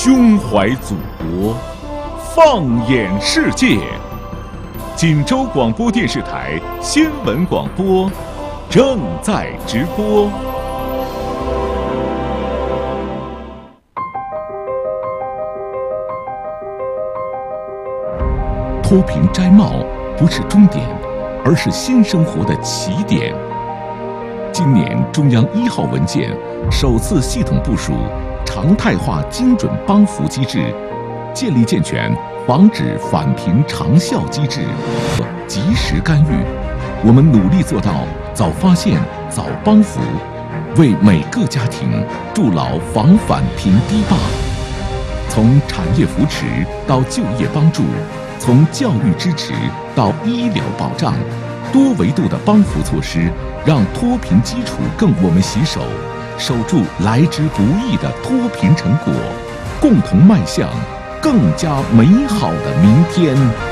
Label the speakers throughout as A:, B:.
A: 胸怀祖国，放眼世界。锦州广播电视台新闻广播正在直播。脱贫摘帽不是终点，而是新生活的起点。今年中央1号文件首次系统部署常态化精准帮扶机制，建立健全防止返贫长效机制，及时干预。我们努力做到早发现、早帮扶，为每个家庭筑牢防返贫堤坝。从产业扶持到就业帮助，从教育支持到医疗保障，多维度的帮扶措施，让脱贫基础更我们携手，守住来之不易的脱贫成果，共同迈向更加美好的明天。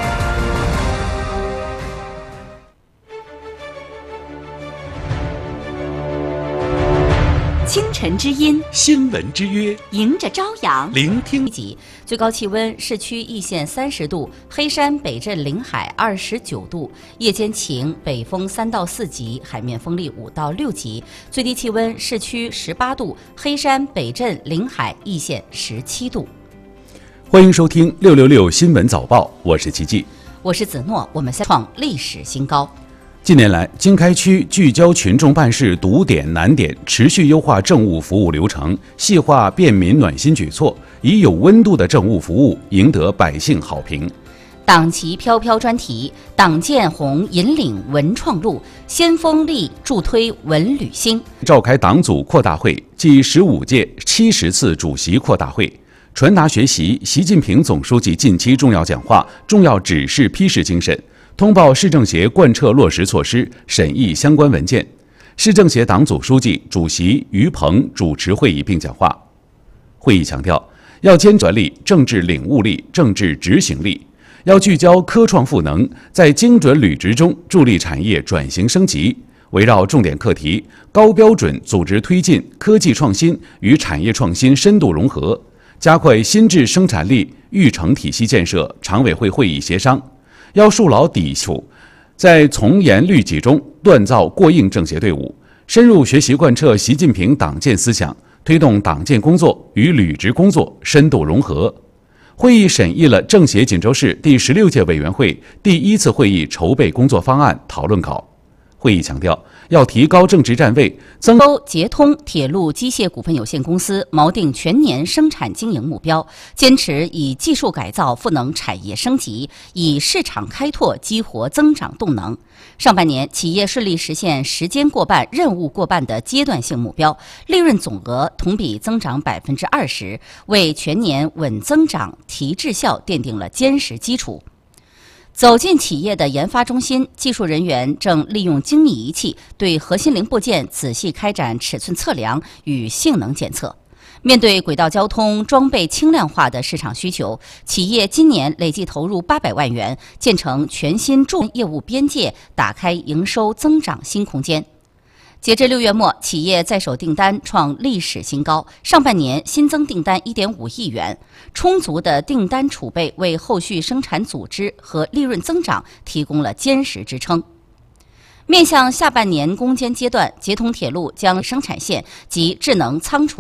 B: 清晨之音，
C: 新闻之约，
B: 迎着朝阳，
C: 聆听。
B: 最高气温，市区易县30度，黑山北镇临海29度，夜间晴，北风3到4级，海面风力5到6级。最低气温，市区18度，黑山北镇临海易县17度。
C: 欢迎收听666新闻早报，我是奇迹，
B: 我是子诺，我们再创历史新高。
C: 近年来，经开区聚焦群众办事堵点难点，持续优化政务服务流程，细化便民暖心举措，以有温度的政务服务赢得百姓好评。
B: 党旗飘飘专题，党建红引领文创路，先锋力助推文旅兴。
C: 召开党组扩大会暨15届70次主席扩大会，传达学习习近平总书记近期重要讲话、重要指示批示精神，通报市政协贯彻落实措施，审议相关文件。市政协党组书记、主席于鹏主持会议并讲话。会议强调，要坚转力、政治领悟力、政治执行力，要聚焦科创赋能，在精准履职中助力产业转型升级，围绕重点课题，高标准组织推进科技创新与产业创新深度融合，加快新质生产力育成体系建设。常委会会议协商，要树牢底础，在从严律己中锻造过硬政协队伍，深入学习贯彻习近平党建思想，推动党建工作与履职工作深度融合。会议审议了政协锦州市第16届委员会第1次会议筹备工作方案讨论稿。会议强调，要提高政治站位，增
B: 捷通铁路机械股份有限公司锚定全年生产经营目标，坚持以技术改造赋能产业升级，以市场开拓激活增长动能。上半年，企业顺利实现时间过半、任务过半的阶段性目标，利润总额同比增长20%，为全年稳增长提质效奠定了坚实基础。走进企业的研发中心，技术人员正利用精密仪器对核心零部件仔细开展尺寸测量与性能检测。面对轨道交通装备轻量化的市场需求，企业今年累计投入800万元，建成全新驻业务边界，打开营收增长新空间。截至6月末，企业在手订单创历史新高，上半年新增订单1.5亿元，充足的订单储备为后续生产组织和利润增长提供了坚实支撑。面向下半年攻坚阶段，捷通铁路将生产线及智能仓储